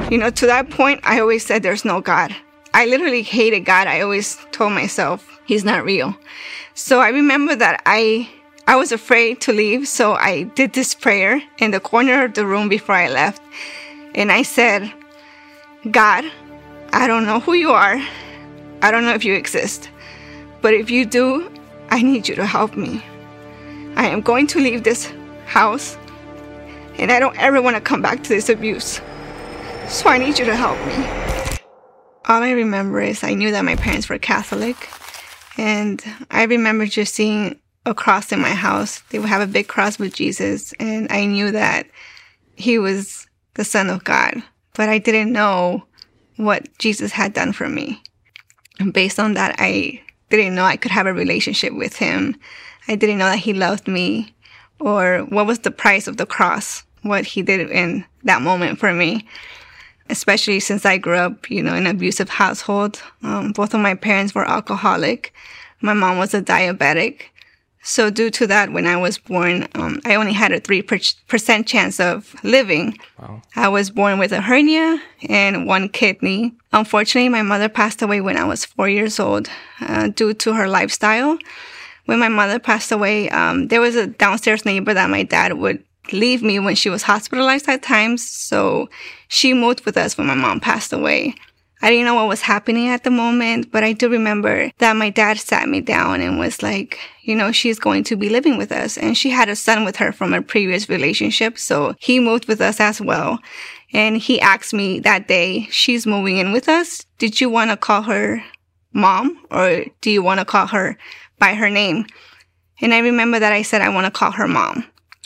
To that point, I always said there's no God. I literally hated God. I always told myself he's not real. So I remember that I was afraid to leave. So I did this prayer in the corner of the room before I left. And I said, God, I don't know who you are. I don't know if you exist. But if you do, I need you to help me. I am going to leave this house. And I don't ever want to come back to this abuse. So I need you to help me. All I remember is I knew that my parents were Catholic. And I remember just seeing a cross in my house. They would have a big cross with Jesus. And I knew that he was the Son of God. But I didn't know what Jesus had done for me. And based on that, I didn't know I could have a relationship with him. I didn't know that he loved me or what was the price of the cross, what he did in that moment for me. Especially since I grew up, in an abusive household. Both of my parents were alcoholic. My mom was a diabetic. So due to that, when I was born, I only had a 3% chance of living. Wow. I was born with a hernia and one kidney. Unfortunately, my mother passed away when I was 4 years old due to her lifestyle. When my mother passed away, there was a downstairs neighbor that my dad would leave me when she was hospitalized at times. So she moved with us when my mom passed away. I didn't know what was happening at the moment, but I do remember that my dad sat me down and was like, she's going to be living with us. And she had a son with her from a previous relationship. So he moved with us as well. And he asked me that day, she's moving in with us. Did you want to call her mom or do you want to call her by her name? And I remember that I said, I want to call her mom.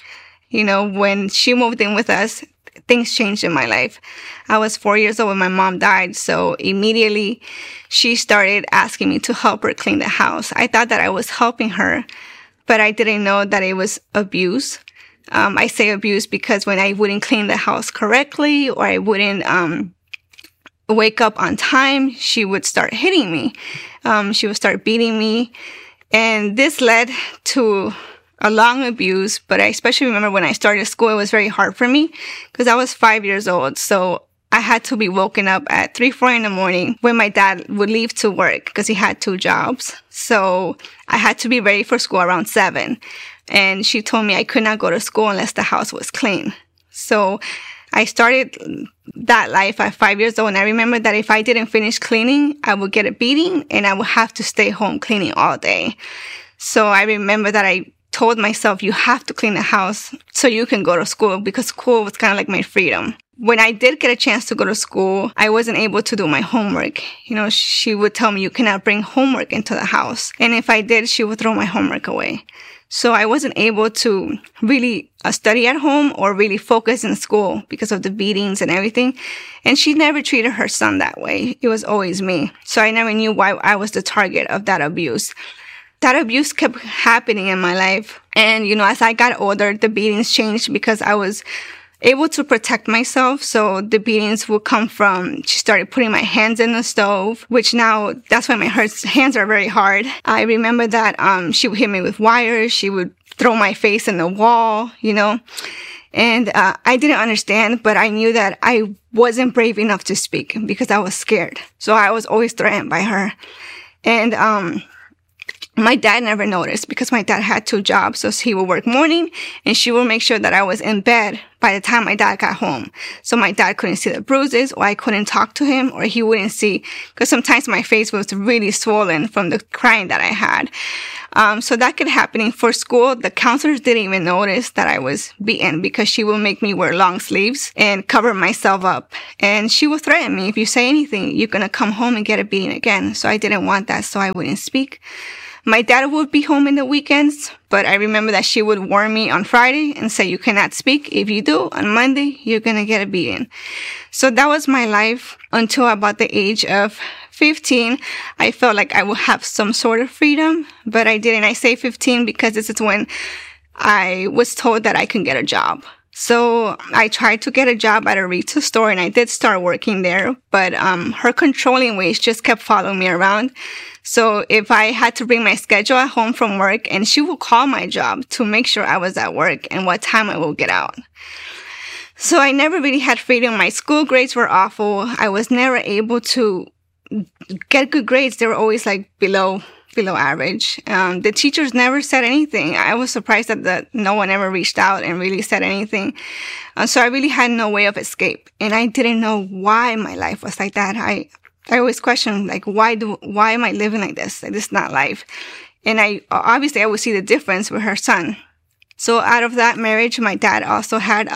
When she moved in with us, things changed in my life. I was 4 years old when my mom died. So immediately she started asking me to help her clean the house. I thought that I was helping her, but I didn't know that it was abuse. I say abuse because when I wouldn't clean the house correctly or I wouldn't wake up on time, she would start hitting me. She would start beating me. And this led to a long abuse, but I especially remember when I started school, it was very hard for me because I was 5 years old. So I had to be woken up at 3, 4 in the morning when my dad would leave to work because he had 2 jobs. So I had to be ready for school around 7. And she told me I could not go to school unless the house was clean. So I started that life at 5 years old. And I remember that if I didn't finish cleaning, I would get a beating and I would have to stay home cleaning all day. So I remember that I told myself, you have to clean the house so you can go to school because school was kind of like my freedom. When I did get a chance to go to school, I wasn't able to do my homework. She would tell me you cannot bring homework into the house. And if I did, she would throw my homework away. So I wasn't able to really study at home or really focus in school because of the beatings and everything. And she never treated her son that way. It was always me. So I never knew why I was the target of that abuse. That abuse kept happening in my life. And, as I got older, the beatings changed because I was able to protect myself. So the beatings would come from, she started putting my hands in the stove, which now that's why my hands are very hard. I remember that she would hit me with wires. She would throw my face in the wall, And I didn't understand, but I knew that I wasn't brave enough to speak because I was scared. So I was always threatened by her. And my dad never noticed because my dad had 2 jobs. So he would work morning and she would make sure that I was in bed by the time my dad got home. So my dad couldn't see the bruises or I couldn't talk to him or he wouldn't see because sometimes my face was really swollen from the crying that I had. So that kept happening for school. The counselors didn't even notice that I was beaten because she would make me wear long sleeves and cover myself up. And she would threaten me, if you say anything, you're going to come home and get a beating again. So I didn't want that. So I wouldn't speak. My dad would be home in the weekends, but I remember that she would warn me on Friday and say, you cannot speak. If you do, on Monday, you're going to get a beating. So that was my life until about the age of 15. I felt like I would have some sort of freedom, but I didn't. I say 15 because this is when I was told that I can get a job. So I tried to get a job at a retail store and I did start working there, but her controlling ways just kept following me around. So if I had to bring my schedule at home from work and she would call my job to make sure I was at work and what time I will get out. So I never really had freedom. My school grades were awful. I was never able to get good grades. They were always like below average. The teachers never said anything. I was surprised that no one ever reached out and really said anything. So I really had no way of escape. And I didn't know why my life was like that. I always questioned, like, why am I living like this? Like, this is not life. And I would see the difference with her son. So out of that marriage, my dad also had,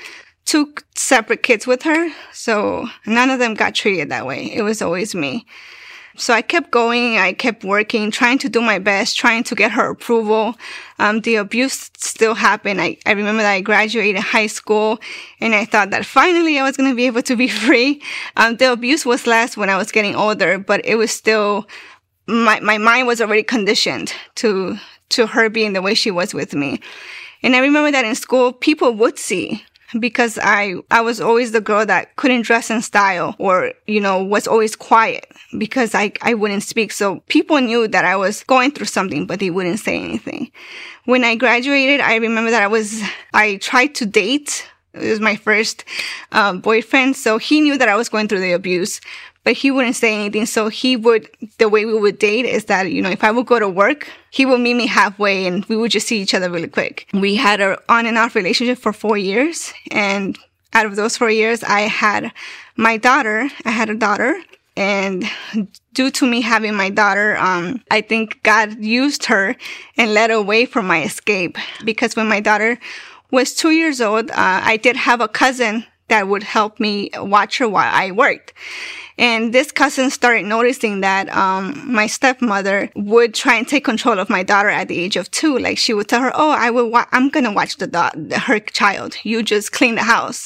2 separate kids with her. So none of them got treated that way. It was always me. So I kept going. I kept working, trying to do my best, trying to get her approval. The abuse still happened. I remember that I graduated high school and I thought that finally I was going to be able to be free. The abuse was less when I was getting older, but it was still, my mind was already conditioned to her being the way she was with me. And I remember that in school, people would see, because I was always the girl that couldn't dress in style or, was always quiet because I wouldn't speak. So people knew that I was going through something, but they wouldn't say anything. When I graduated, I remember that I tried to date. It was my first boyfriend. So he knew that I was going through the abuse, but he wouldn't say anything. So the way we would date is that, if I would go to work, he would meet me halfway and we would just see each other really quick. We had an on and off relationship for 4 years. And out of those 4 years, I had a daughter. And due to me having my daughter, I think God used her and led a way for my escape. Because when my daughter was 2 years old, I did have a cousin that would help me watch her while I worked. And this cousin started noticing that my stepmother would try and take control of my daughter at the age of 2. Like, she would tell her, "Oh, I'm going to watch her child. You just clean the house."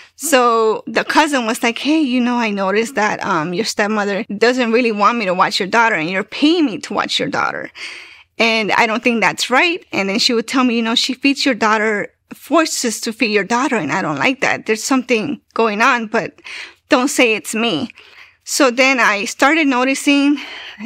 So the cousin was like, "Hey, I noticed that your stepmother doesn't really want me to watch your daughter, and you're paying me to watch your daughter. And I don't think that's right." And then she would tell me, "She feeds your daughter, forces to feed your daughter, and I don't like that. There's something going on, but don't say it's me." So then I started noticing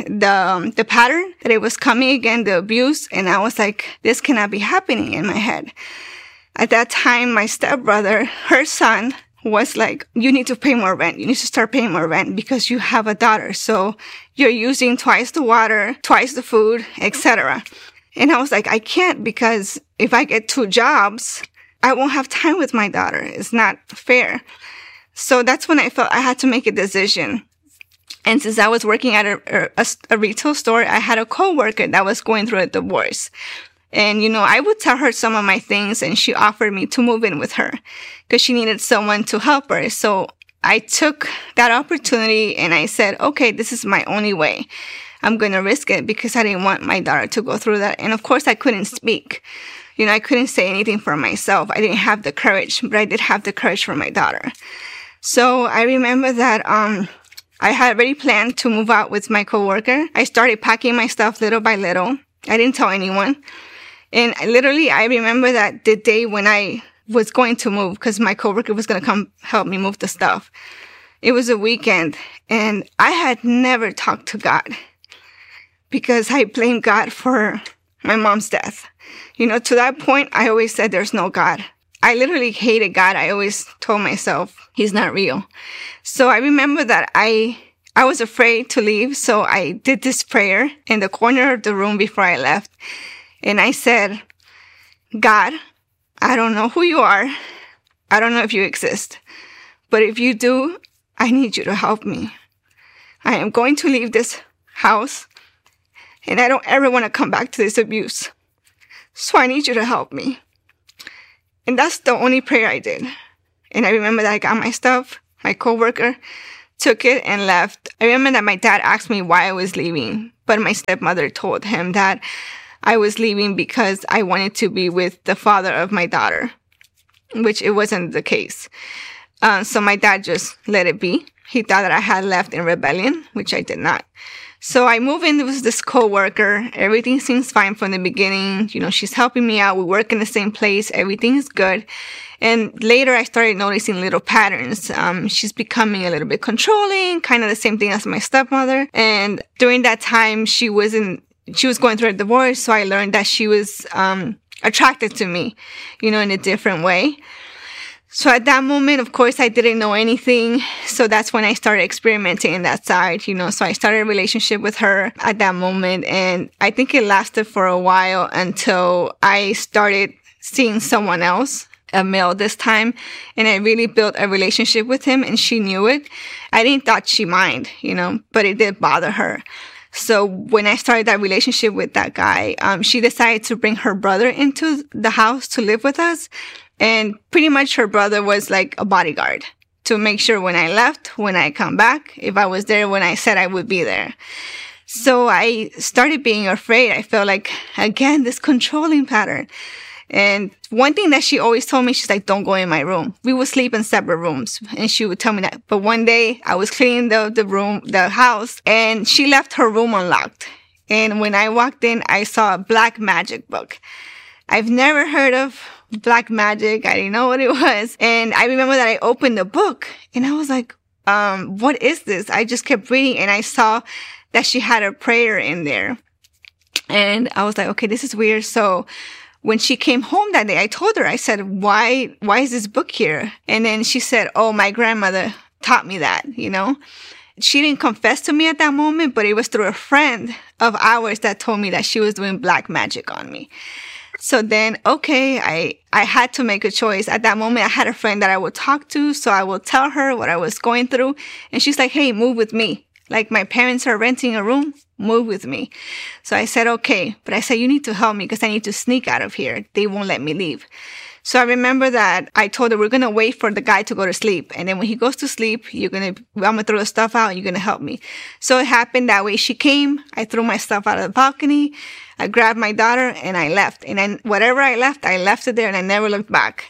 the pattern, that it was coming again, the abuse. And I was like, this cannot be happening in my head. At that time, my stepbrother, her son, was like, "You need to pay more rent. You need to start paying more rent because you have a daughter. So you're using twice the water, twice the food, etc." And I was like, I can't, because if I get 2 jobs, I won't have time with my daughter. It's not fair. So that's when I felt I had to make a decision. And since I was working at a retail store, I had a coworker that was going through a divorce. And, I would tell her some of my things, and she offered me to move in with her because she needed someone to help her. So I took that opportunity and I said, okay, this is my only way. I'm going to risk it because I didn't want my daughter to go through that. And of course, I couldn't speak. I couldn't say anything for myself. I didn't have the courage, but I did have the courage for my daughter. So I remember that I had already planned to move out with my coworker. I started packing my stuff little by little. I didn't tell anyone. And I remember that the day when I was going to move, because my coworker was going to come help me move the stuff. It was a weekend, and I had never talked to God because I blamed God for my mom's death. To that point, I always said there's no God. I literally hated God. I always told myself he's not real. So I remember that I was afraid to leave. So I did this prayer in the corner of the room before I left. And I said, "God, I don't know who you are. I don't know if you exist. But if you do, I need you to help me. I am going to leave this house, and I don't ever want to come back to this abuse. So I need you to help me." And that's the only prayer I did. And I remember that I got my stuff. My coworker took it and left. I remember that my dad asked me why I was leaving, but my stepmother told him that I was leaving because I wanted to be with the father of my daughter, which it wasn't the case. So my dad just let it be. He thought that I had left in rebellion, which I did not. So I moved in with this coworker. Everything seems fine from the beginning. She's helping me out. We work in the same place. Everything is good. And later I started noticing little patterns. She's becoming a little bit controlling, kind of the same thing as my stepmother. And during that time, she was going through a divorce. So I learned that she was attracted to me, in a different way. So at that moment, of course, I didn't know anything. So that's when I started experimenting in that side, So I started a relationship with her at that moment. And I think it lasted for a while until I started seeing someone else, a male this time. And I really built a relationship with him, and she knew it. I didn't thought she mind, but it did bother her. So when I started that relationship with that guy, she decided to bring her brother into the house to live with us. And pretty much her brother was like a bodyguard to make sure when I left, when I come back, if I was there when I said I would be there. So I started being afraid. I felt like, again, this controlling pattern. And one thing that she always told me, she's like, don't go in my room. We would sleep in separate rooms. And she would tell me that. But one day I was cleaning the house, and she left her room unlocked. And when I walked in, I saw a black magic book. I've never heard of black magic. I didn't know what it was. And I remember that I opened the book and I was like, what is this? I just kept reading, and I saw that she had a prayer in there. And I was like, okay, this is weird. So when she came home that day, I told her, I said, why is this book here? And then she said, oh, my grandmother taught me that, She didn't confess to me at that moment, but it was through a friend of ours that told me that she was doing black magic on me. So then, okay, I had to make a choice. At that moment, I had a friend that I would talk to, so I would tell her what I was going through. And she's like, hey, move with me. Like, my parents are renting a room, move with me. So I said, okay. But I said, you need to help me because I need to sneak out of here. They won't let me leave. So I remember that I told her, we're going to wait for the guy to go to sleep. And then when he goes to sleep, I'm going to throw the stuff out. You're going to help me. So it happened that way. She came. I threw my stuff out of the balcony. I grabbed my daughter and I left. And then whatever I left it there, and I never looked back.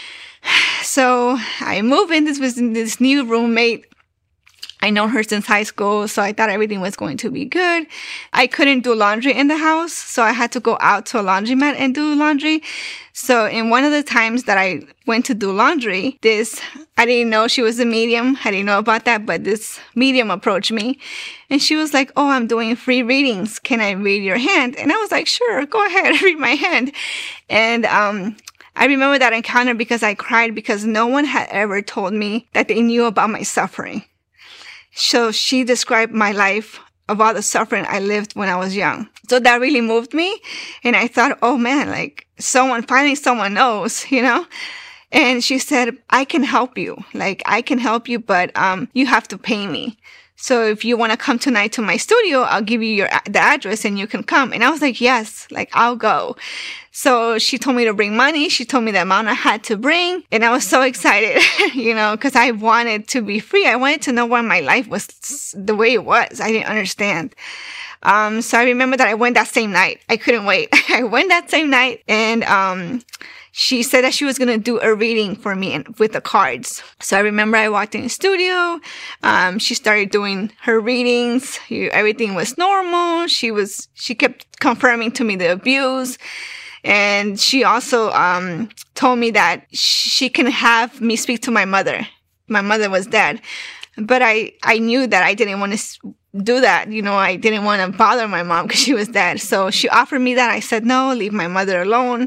So I moved in. This was this new roommate. I know her since high school, so I thought everything was going to be good. I couldn't do laundry in the house, so I had to go out to a laundromat and do laundry. So in one of the times that I went to do laundry, I didn't know she was a medium. I didn't know about that, but this medium approached me and she was like, oh, I'm doing free readings. Can I read your hand? And I was like, sure, go ahead, read my hand. And, I remember that encounter because I cried because no one had ever told me that they knew about my suffering. So she described my life of all the suffering I lived when I was young. So that really moved me. And I thought, oh man, like finally someone knows, And she said, I can help you. I can help you, but, you have to pay me. So if you want to come tonight to my studio, I'll give you the address and you can come. And I was like, yes, I'll go. So she told me to bring money. She told me the amount I had to bring. And I was so excited, because I wanted to be free. I wanted to know why my life was the way it was. I didn't understand. So I remember that I went that same night. I couldn't wait. I went that same night and, she said that she was going to do a reading for me with the cards. So I remember I walked in the studio. She started doing her readings. Everything was normal. She kept confirming to me the abuse. And she also, told me that she can have me speak to my mother. My mother was dead. But I knew that I didn't want to do that. I didn't want to bother my mom because she was dead. So she offered me that. I said, no, leave my mother alone.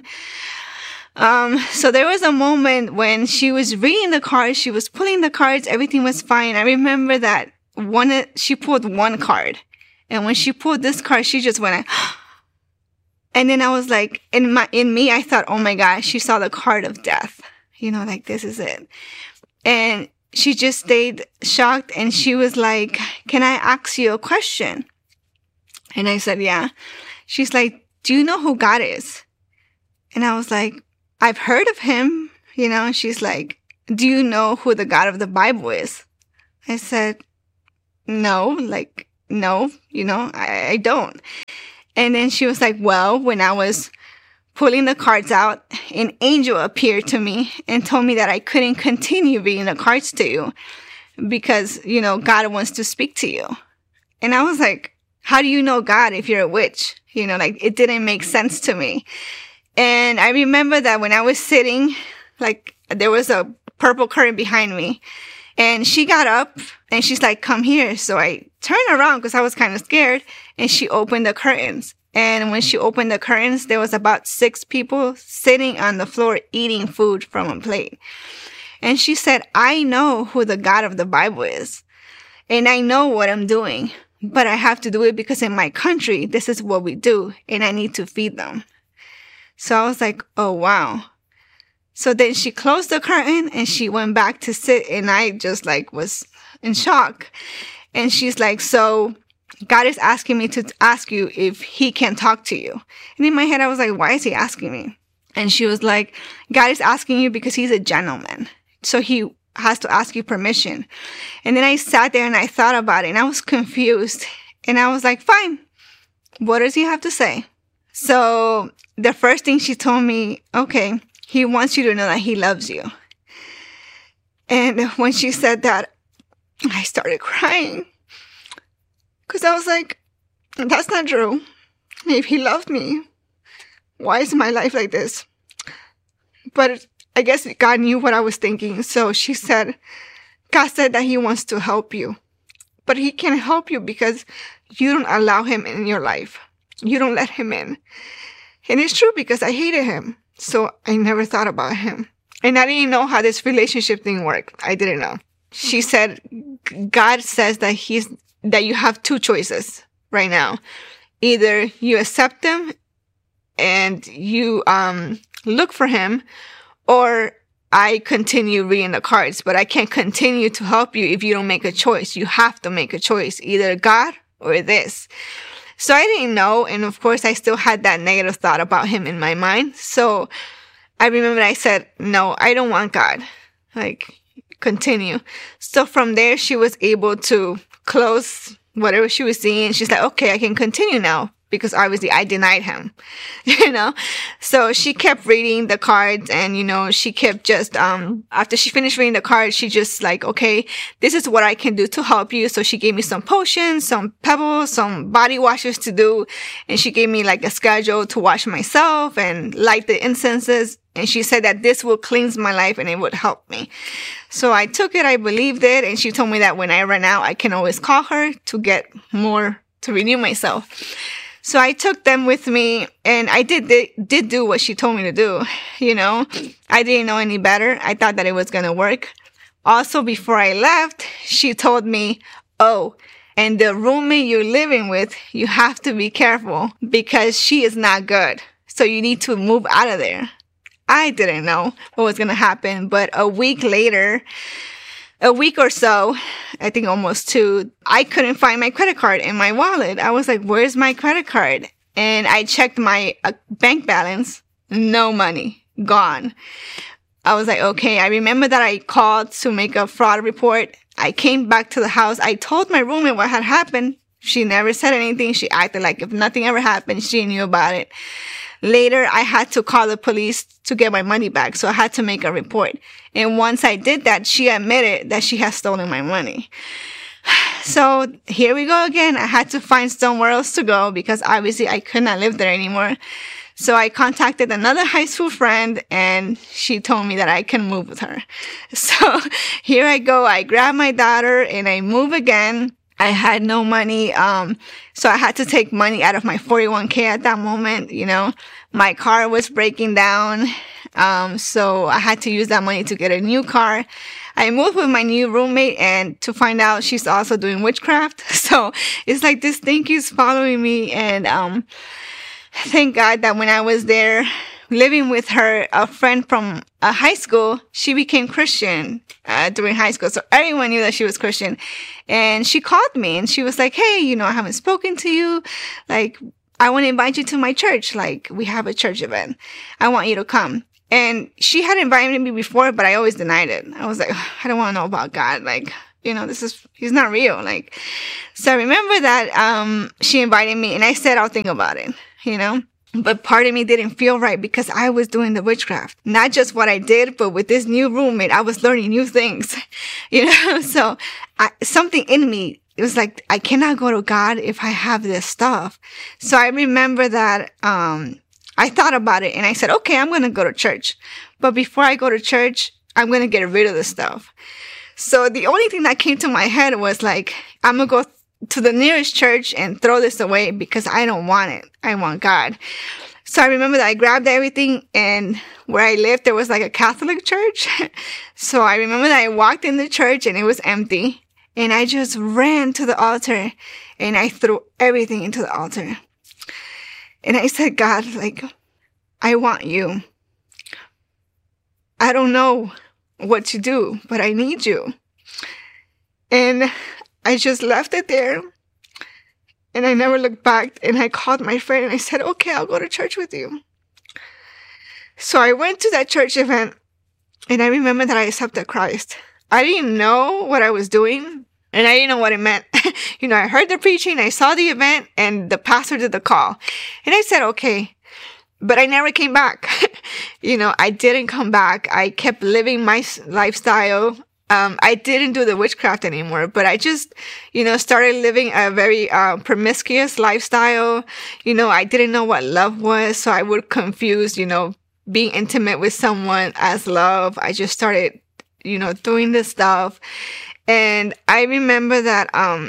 So there was a moment when she was reading the cards, she was pulling the cards, everything was fine. I remember that she pulled one card. And when she pulled this card, she just went, and then I was like, in me, I thought, oh my gosh, she saw the card of death. This is it. And she just stayed shocked and she was like, can I ask you a question? And I said, yeah. She's like, do you know who God is? And I was like, I've heard of him, and she's like, do you know who the God of the Bible is? I said, no, no, I don't. And then she was like, well, when I was pulling the cards out, an angel appeared to me and told me that I couldn't continue reading the cards to you because, God wants to speak to you. And I was like, how do you know God if you're a witch? It didn't make sense to me. And I remember that when I was sitting, there was a purple curtain behind me. And she got up and she's like, come here. So I turned around because I was kind of scared. And she opened the curtains. And when she opened the curtains, there was about 6 people sitting on the floor eating food from a plate. And she said, I know who the God of the Bible is. And I know what I'm doing. But I have to do it because in my country, this is what we do. And I need to feed them. So I was like, oh, wow. So then she closed the curtain and she went back to sit. And I just like was in shock. And she's like, so God is asking me to ask you if he can talk to you. And in my head, I was like, why is he asking me? And she was like, God is asking you because he's a gentleman. So he has to ask you permission. And then I sat there and I thought about it and I was confused. And I was like, fine. What does he have to say? So the first thing she told me, okay, he wants you to know that he loves you. And when she said that, I started crying. Because I was like, that's not true. If he loved me, why is my life like this? But I guess God knew what I was thinking. So she said, God said that he wants to help you. But he can't help you because you don't allow him in your life. You don't let him in. And it's true because I hated him. So I never thought about him. And I didn't know how this relationship thing worked. I didn't know. She said, God says that you have two choices right now. Either you accept him and you look for him, or I continue reading the cards, but I can't continue to help you if you don't make a choice. You have to make a choice, either God or this. So I didn't know. And of course, I still had that negative thought about him in my mind. So I remember I said, no, I don't want God. Like, continue. So from there, she was able to close whatever she was seeing. She's like, okay, I can continue now. Because obviously I denied him, So she kept reading the cards and, she kept just, after she finished reading the cards, she just like, okay, this is what I can do to help you. So she gave me some potions, some pebbles, some body washes to do. And she gave me like a schedule to wash myself and light the incenses. And she said that this will cleanse my life and it would help me. So I took it. I believed it. And she told me that when I run out, I can always call her to get more, to renew myself. So I took them with me and I did do what she told me to do. I didn't know any better. I thought that it was going to work. Also, before I left, she told me, oh, and the roommate you're living with, you have to be careful because she is not good. So you need to move out of there. I didn't know what was going to happen, but a week or so, I think almost 2, I couldn't find my credit card in my wallet. I was like, where's my credit card? And I checked my bank balance. No money. Gone. I was like, okay. I remember that I called to make a fraud report. I came back to the house. I told my roommate what had happened. She never said anything. She acted like if nothing ever happened, she knew about it. Later, I had to call the police to get my money back. So I had to make a report. And once I did that, she admitted that she had stolen my money. So here we go again. I had to find somewhere else to go because obviously I could not live there anymore. So I contacted another high school friend and she told me that I can move with her. So here I go. I grab my daughter and I move again. I had no money. So I had to take money out of my 401k at that moment. My car was breaking down. So I had to use that money to get a new car. I moved with my new roommate and to find out she's also doing witchcraft. So it's like this thing keeps following me. And, thank God that when I was there living with her, a friend from high school, she became Christian during high school. So everyone knew that she was Christian. And she called me and she was like, hey, I haven't spoken to you. Like, I want to invite you to my church. Like, we have a church event. I want you to come. And she had invited me before, but I always denied it. I was like, I don't want to know about God. Like, he's not real. Like, so I remember that she invited me and I said, I'll think about it, But part of me didn't feel right because I was doing the witchcraft. Not just what I did, but with this new roommate, I was learning new things, So something in me, it was like, I cannot go to God if I have this stuff. So I remember that I thought about it and I said, okay, I'm going to go to church. But before I go to church, I'm going to get rid of this stuff. So the only thing that came to my head was like, I'm going to go to the nearest church and throw this away because I don't want it. I want God. So I remember that I grabbed everything, and where I lived, there was like a Catholic church. So I remember that I walked in the church and it was empty. And I just ran to the altar and I threw everything into the altar. And I said, God, like, I want you. I don't know what to do, but I need you. And I just left it there. And I never looked back. And I called my friend and I said, okay, I'll go to church with you. So I went to that church event and I remember that I accepted Christ. I didn't know what I was doing and I didn't know what it meant. I heard the preaching, I saw the event, and the pastor did the call. And I said, okay. But I never came back. I didn't come back. I kept living my lifestyle. I didn't do the witchcraft anymore, but I just, started living a very promiscuous lifestyle. I didn't know what love was, so I would confuse, being intimate with someone as love. I just started, doing this stuff. And I remember that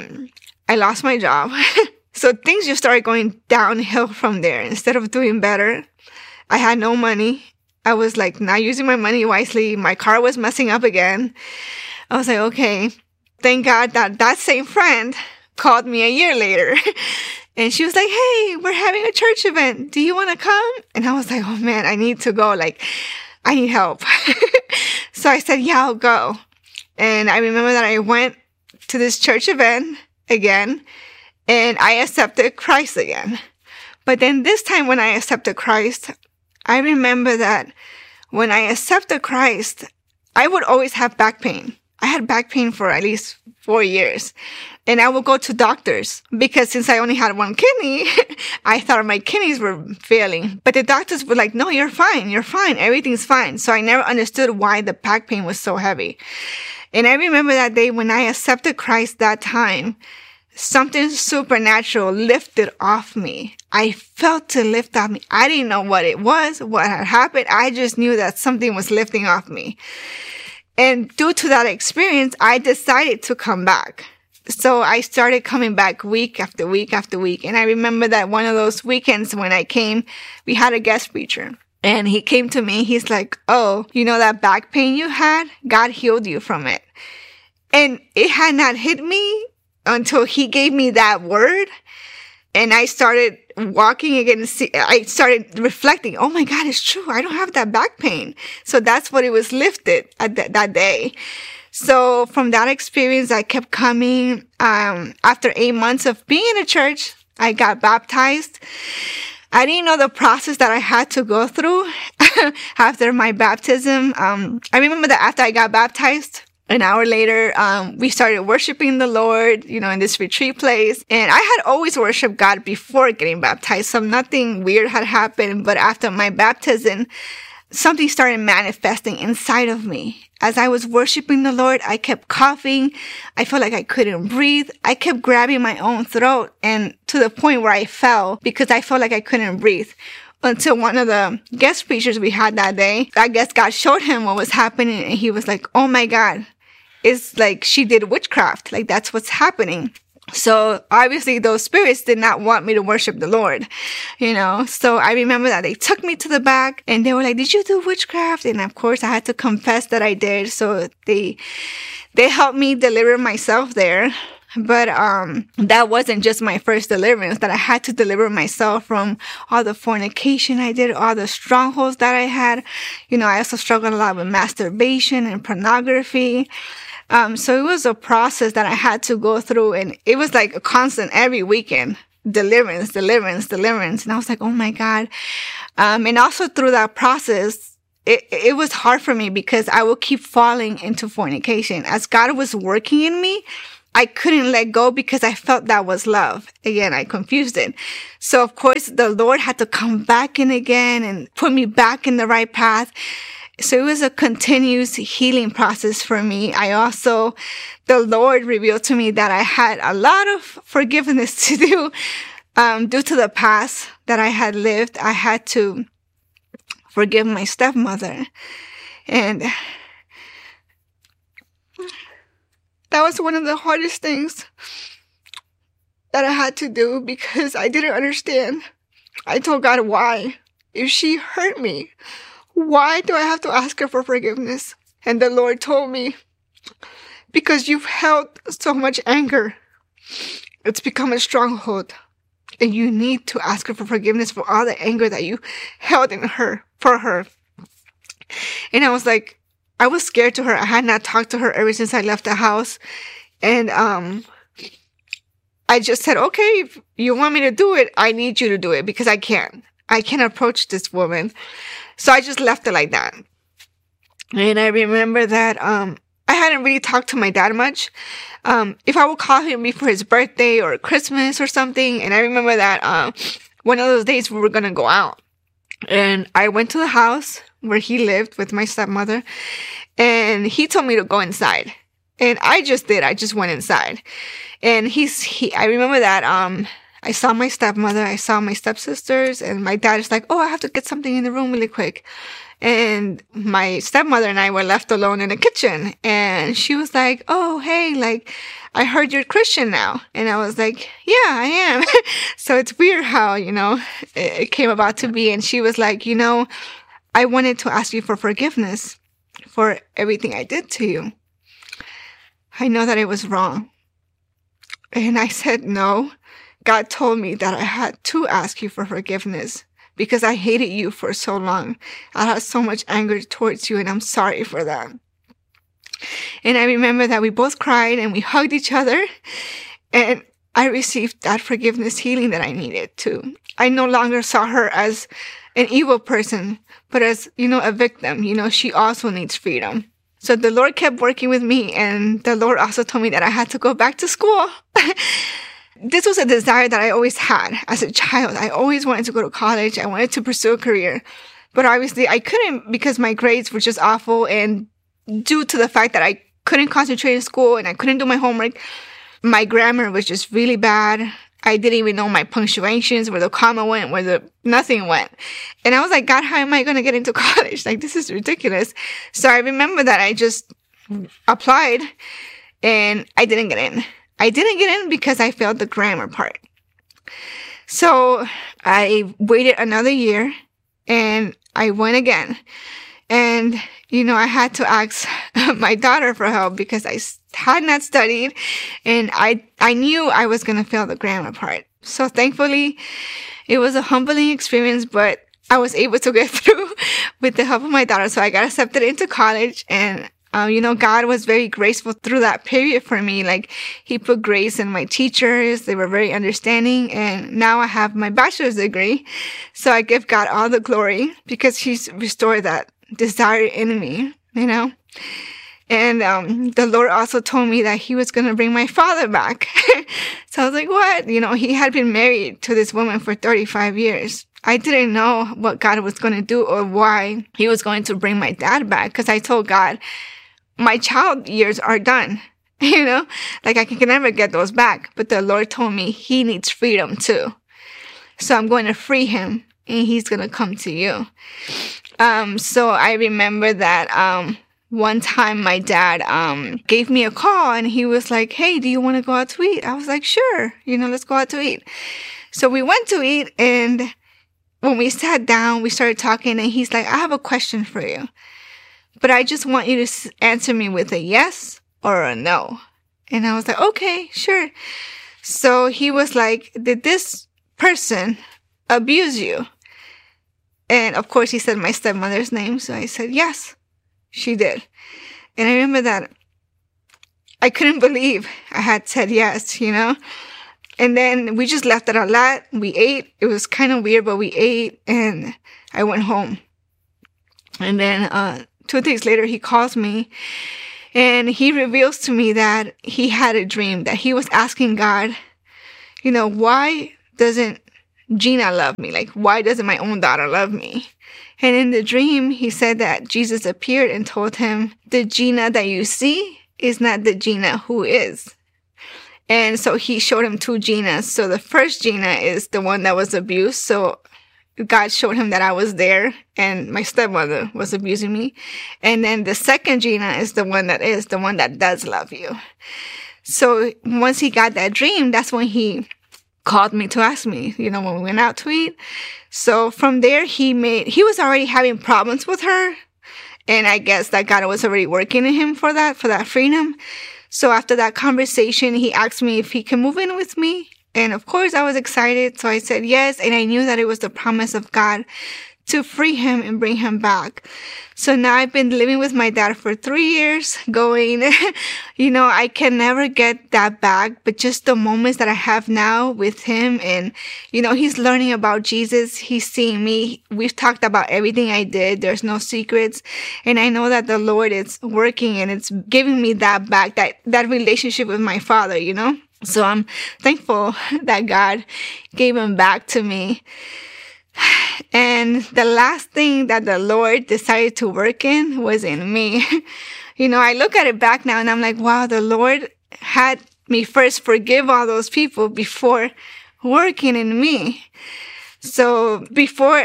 I lost my job. So things just started going downhill from there. Instead of doing better, I had no money. I was like not using my money wisely. My car was messing up again. I was like, okay, thank God that same friend called me a year later. And she was like, hey, we're having a church event. Do you want to come? And I was like, oh man, I need to go. Like, I need help. So I said, yeah, I'll go. And I remember that I went to this church event again, and I accepted Christ again. But then this time when I accepted Christ, I remember that when I accepted Christ, I would always have back pain. I had back pain for at least 4 years. And I would go to doctors because since I only had one kidney, I thought my kidneys were failing. But the doctors were like, no, you're fine. You're fine. Everything's fine. So I never understood why the back pain was so heavy. And I remember that day when I accepted Christ that time, something supernatural lifted off me. I felt it lift off me. I didn't know what it was, what had happened. I just knew that something was lifting off me. And due to that experience, I decided to come back. So I started coming back week after week after week. And I remember that one of those weekends when I came, we had a guest preacher. And he came to me. He's like, oh, that back pain you had? God healed you from it. And it had not hit me until he gave me that word. And I started walking again. I started reflecting, oh my God, it's true. I don't have that back pain. So that's what it was lifted at that day. So from that experience, I kept coming. After 8 months of being in a church, I got baptized. I didn't know the process that I had to go through after my baptism. I remember that after I got baptized, an hour later, we started worshiping the Lord, in this retreat place. And I had always worshiped God before getting baptized. So nothing weird had happened. But after my baptism, something started manifesting inside of me. As I was worshiping the Lord, I kept coughing. I felt like I couldn't breathe. I kept grabbing my own throat, and to the point where I fell because I felt like I couldn't breathe. Until one of the guest preachers we had that day, I guess God showed him what was happening, and he was like, oh my God, it's like she did witchcraft. Like that's what's happening. So obviously those spirits did not want me to worship the Lord, So I remember that they took me to the back and they were like, did you do witchcraft? And of course I had to confess that I did. So they helped me deliver myself there. But that wasn't just my first deliverance, that I had to deliver myself from all the fornication I did, all the strongholds that I had. I also struggled a lot with masturbation and pornography. So it was a process that I had to go through, and it was like a constant every weekend, deliverance. And I was like, oh my God. And also through that process, it was hard for me because I would keep falling into fornication. As God was working in me, I couldn't let go because I felt that was love. Again, I confused it. So of course, the Lord had to come back in again and put me back in the right path. So it was a continuous healing process for me. The Lord revealed to me that I had a lot of forgiveness to do, due to the past that I had lived. I had to forgive my stepmother. And that was one of the hardest things that I had to do because I didn't understand. I told God why. if she hurt me, why do I have to ask her for forgiveness? And the Lord told me, because you've held so much anger, it's become a stronghold. And you need to ask her for forgiveness for all the anger that you held for her. And I was like, I was scared to her. I had not talked to her ever since I left the house. And I just said, okay, if you want me to do it, I need you to do it because I can't approach this woman. So I just left it like that. And I remember that I hadn't really talked to my dad much. If I would call him before his birthday or Christmas or something, and I remember that one of those days we were going to go out. And I went to the house where he lived with my stepmother, and he told me to go inside. And I just did. I just went inside. And I remember that I saw my stepmother, I saw my stepsisters, and my dad is like, oh, I have to get something in the room really quick. And my stepmother and I were left alone in the kitchen. And she was like, oh, hey, like, I heard you're Christian now. And I was like, yeah, I am. So it's weird how, it came about to be. And she was like, I wanted to ask you for forgiveness for everything I did to you. I know that it was wrong. And I said, no. God told me that I had to ask you for forgiveness because I hated you for so long. I had so much anger towards you, and I'm sorry for that. And I remember that we both cried and we hugged each other, and I received that forgiveness healing that I needed too. I no longer saw her as an evil person, but as, a victim. She also needs freedom. So the Lord kept working with me, and the Lord also told me that I had to go back to school. This was a desire that I always had as a child. I always wanted to go to college. I wanted to pursue a career. But obviously I couldn't because my grades were just awful. And due to the fact that I couldn't concentrate in school and I couldn't do my homework, my grammar was just really bad. I didn't even know my punctuations, where the comma went, nothing went. And I was like, God, how am I going to get into college? Like, this is ridiculous. So I remember that I just applied and I didn't get in. I didn't get in because I failed the grammar part. So I waited another year and I went again. And, I had to ask my daughter for help because I had not studied and I knew I was going to fail the grammar part. So thankfully, it was a humbling experience, but I was able to get through with the help of my daughter. So I got accepted into college, and God was very graceful through that period for me. Like, he put grace in my teachers. They were very understanding. And now I have my bachelor's degree. So I give God all the glory because he's restored that desire in me, And the Lord also told me that he was going to bring my father back. So I was like, what? He had been married to this woman for 35 years. I didn't know what God was going to do or why he was going to bring my dad back, because I told God, my child years are done, like I can never get those back. But the Lord told me he needs freedom too. So I'm going to free him and he's going to come to you. So I remember that, one time my dad, gave me a call and he was like, hey, do you want to go out to eat? I was like, sure. Let's go out to eat. So we went to eat, and when we sat down, we started talking, and he's like, I have a question for you. But I just want you to answer me with a yes or a no. And I was like, okay, sure. So he was like, did this person abuse you? And of course he said my stepmother's name. So I said, yes, she did. And I remember that I couldn't believe I had said yes, And then we just left it a lot. We ate. It was kind of weird, but we ate, and I went home. And then 2 days later, he calls me, and he reveals to me that he had a dream, that he was asking God, why doesn't Gina love me? Like, why doesn't my own daughter love me? And in the dream, he said that Jesus appeared and told him, the Gina that you see is not the Gina who is. And so he showed him 2 Ginas. So the first Gina is the one that was abused. So God showed him that I was there and my stepmother was abusing me. And then the second Gina is the one that does love you. So once he got that dream, that's when he called me to ask me, when we went out to eat. So from there, he was already having problems with her. And I guess that God was already working in him for that freedom. So after that conversation, he asked me if he can move in with me. And of course, I was excited. So I said yes. And I knew that it was the promise of God to free him and bring him back. So now I've been living with my dad for 3 years, going, I can never get that back, but just the moments that I have now with him, and, he's learning about Jesus. He's seeing me. We've talked about everything I did. There's no secrets. And I know that the Lord is working and it's giving me that back, that relationship with my father, So I'm thankful that God gave him back to me. And the last thing that the Lord decided to work in was in me. I look at it back now and I'm like, wow, the Lord had me first forgive all those people before working in me. So before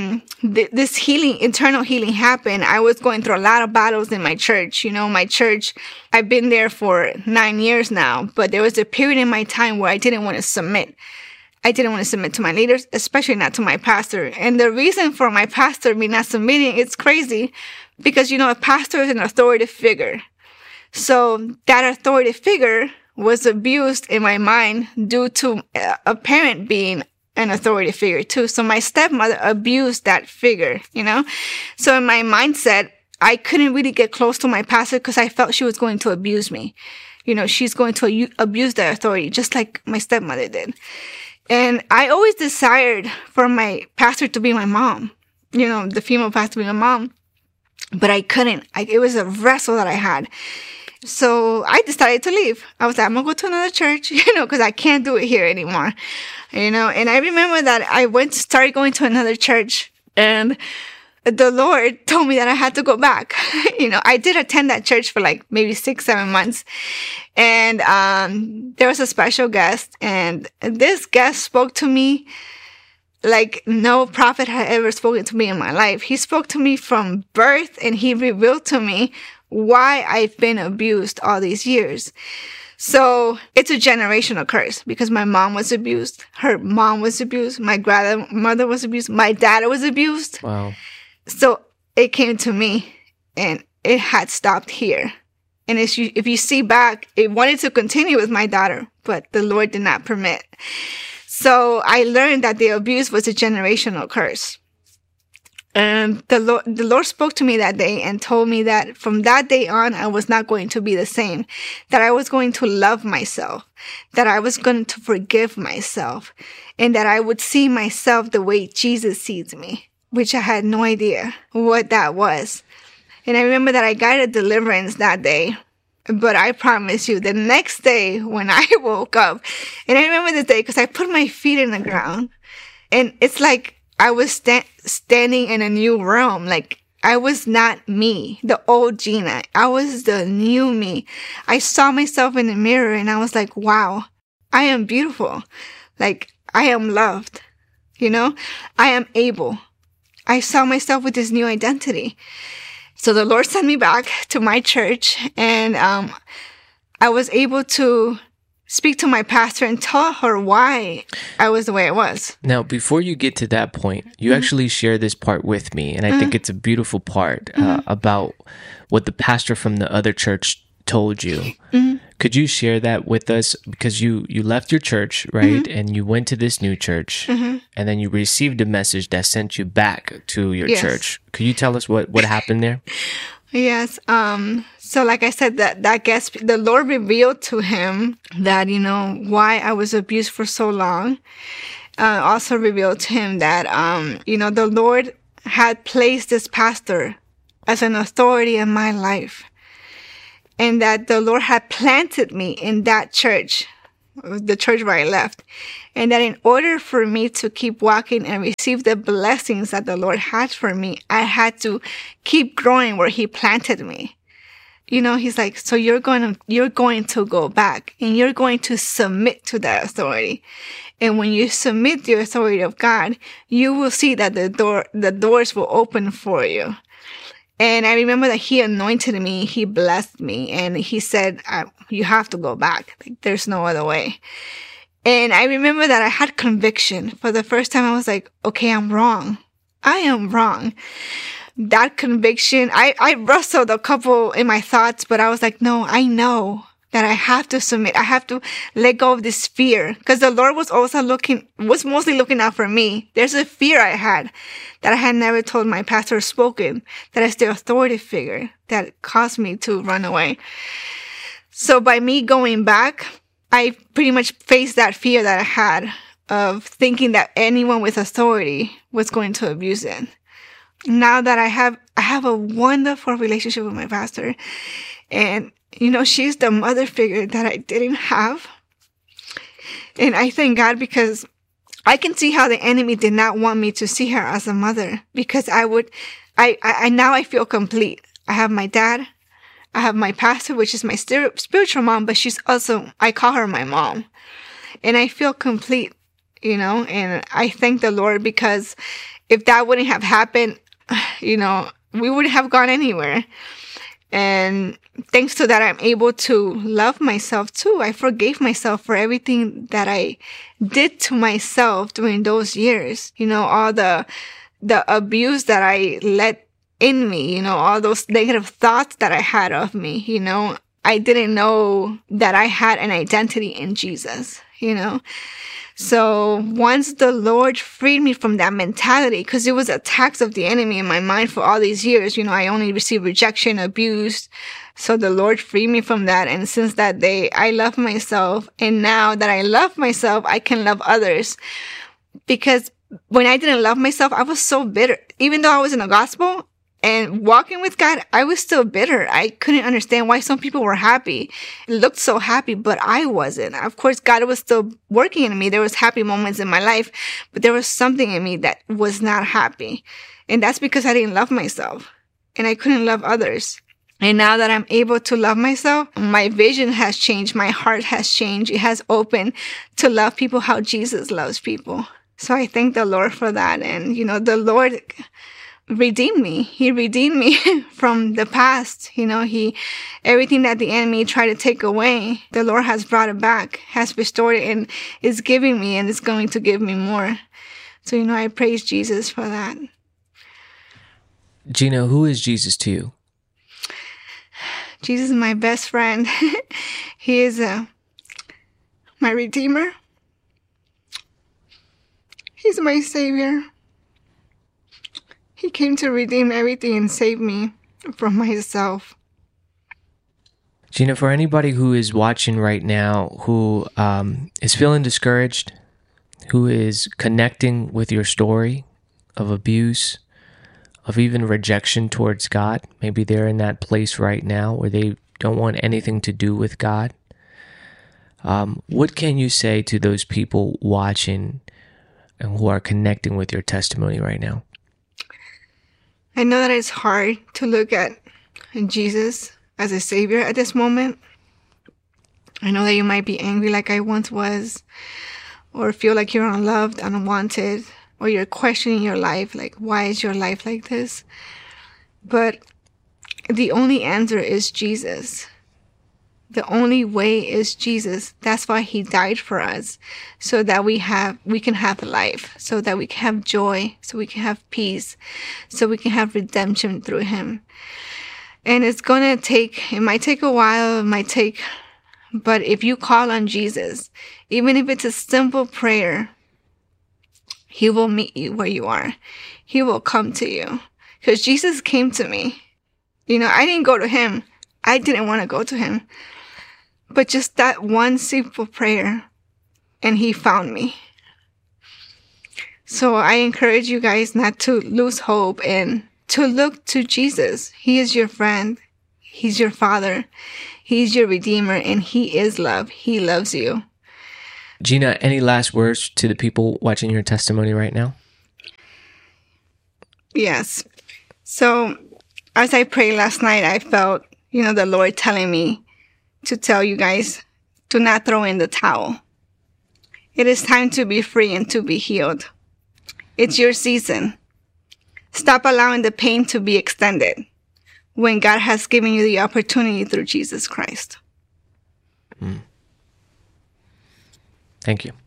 this internal healing happened, I was going through a lot of battles in my church. My church, I've been there for 9 years now, but there was a period in my time where I didn't want to submit. I didn't want to submit to my leaders, especially not to my pastor. And the reason for my pastor me not submitting, it's crazy because, a pastor is an authoritative figure. So that authoritative figure was abused in my mind due to a parent being an authoritative figure too. So my stepmother abused that figure, So in my mindset, I couldn't really get close to my pastor because I felt she was going to abuse me. She's going to abuse that authority just like my stepmother did. And I always desired for my pastor to be my mom, the female pastor to be my mom, but I couldn't. It was a wrestle that I had. So I decided to leave. I was like, I'm going to go to another church, because I can't do it here anymore, and I remember that I started going to another church, and the Lord told me that I had to go back. I did attend that church for like maybe 6-7 months. And there was a special guest, and this guest spoke to me like no prophet had ever spoken to me in my life. He spoke to me from birth, and he revealed to me why I've been abused all these years. So it's a generational curse because my mom was abused. Her mom was abused. My grandmother was abused. My dad was abused. Wow. So it came to me, and it had stopped here. And if you see back, it wanted to continue with my daughter, but the Lord did not permit. So I learned that the abuse was a generational curse. And the Lord spoke to me that day and told me that from that day on, I was not going to be the same, that I was going to love myself, that I was going to forgive myself, and that I would see myself the way Jesus sees me, which I had no idea what that was. And I remember that I got a deliverance that day. But I promise you, the next day when I woke up, and I remember the day because I put my feet in the ground, and it's like I was standing in a new realm. Like I was not me, the old Gina. I was the new me. I saw myself in the mirror and I was like, wow, I am beautiful. Like I am loved. I am able. I saw myself with this new identity. So the Lord sent me back to my church, and I was able to speak to my pastor and tell her why I was the way I was. Now, before you get to that point, you actually share this part with me, and I think it's a beautiful part about what the pastor from the other church told you. Could you share that with us? Because you left your church, right? And you went to this new church, and then you received a message that sent you back to your church. Could you tell us what happened there? Yes. So like I said, that guest, the Lord revealed to him that, why I was abused for so long. Also revealed to him that, the Lord had placed this pastor as an authority in my life. And that the Lord had planted me in that church, the church where I left. And that in order for me to keep walking and receive the blessings that the Lord had for me, I had to keep growing where He planted me. He's like, so you're going to go back and you're going to submit to that authority. And when you submit to the authority of God, you will see that the doors will open for you. And I remember that He anointed me, He blessed me, and He said, you have to go back. Like, there's no other way. And I remember that I had conviction. For the first time, I was like, okay, I'm wrong. I am wrong. That conviction, I wrestled a couple in my thoughts, but I was like, no, I know that I have to submit. I have to let go of this fear, because the Lord was mostly looking out for me. There's a fear I had that I had never told my pastor or spoken, that is the authority figure that caused me to run away. So by me going back, I pretty much faced that fear that I had of thinking that anyone with authority was going to abuse it. Now that I have a wonderful relationship with my pastor, and she's the mother figure that I didn't have. And I thank God, because I can see how the enemy did not want me to see her as a mother, because now I feel complete. I have my dad. I have my pastor, which is my spiritual mom, but she's also, I call her my mom. And I feel complete, and I thank the Lord, because if that wouldn't have happened, we wouldn't have gone anywhere. And thanks to that, I'm able to love myself too. I forgave myself for everything that I did to myself during those years. All the abuse that I let in me, all those negative thoughts that I had of me, I didn't know that I had an identity in Jesus, So once the Lord freed me from that mentality, because it was attacks of the enemy in my mind for all these years, I only received rejection, abuse. So the Lord freed me from that. And since that day, I love myself. And now that I love myself, I can love others. Because when I didn't love myself, I was so bitter. Even though I was in the gospel and walking with God, I was still bitter. I couldn't understand why some people were happy. It looked so happy, but I wasn't. Of course, God was still working in me. There was happy moments in my life, but there was something in me that was not happy. And that's because I didn't love myself and I couldn't love others. And now that I'm able to love myself, my vision has changed. My heart has changed. It has opened to love people how Jesus loves people. So I thank the Lord for that. And, the Lord redeemed me. He redeemed me from the past. Everything that the enemy tried to take away, the Lord has brought it back, has restored it, and is giving me, and is going to give me more. So, I praise Jesus for that. Gina, who is Jesus to you? Jesus is my best friend. He is my Redeemer. He's my Savior. He came to redeem everything and save me from myself. Gina, for anybody who is watching right now, who is feeling discouraged, who is connecting with your story of abuse, of even rejection towards God, maybe they're in that place right now where they don't want anything to do with God. What can you say to those people watching and who are connecting with your testimony right now? I know that it's hard to look at Jesus as a savior at this moment. I know that you might be angry like I once was, or feel like you're unloved, unwanted, or you're questioning your life, like, why is your life like this? But the only answer is Jesus. The only way is Jesus. That's why he died for us, so that we can have life, so that we can have joy, so we can have peace, so we can have redemption through him. And it might take a while, but if you call on Jesus, even if it's a simple prayer, he will meet you where you are. He will come to you. Because Jesus came to me. I didn't go to him. I didn't want to go to him. But just that one simple prayer, and he found me. So I encourage you guys not to lose hope and to look to Jesus. He is your friend. He's your Father. He's your Redeemer, and he is love. He loves you. Gina, any last words to the people watching your testimony right now? Yes. So as I prayed last night, I felt, the Lord telling me to tell you guys, do not throw in the towel. It is time to be free and to be healed. It's your season. Stop allowing the pain to be extended when God has given you the opportunity through Jesus Christ. Thank you.